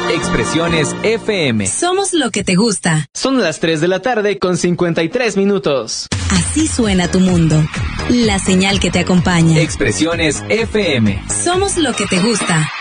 Expresiones FM. Somos lo que te gusta. Son las 3 de la tarde con 53 minutos. Así suena tu mundo. La señal que te acompaña. Expresiones FM. Somos lo que te gusta.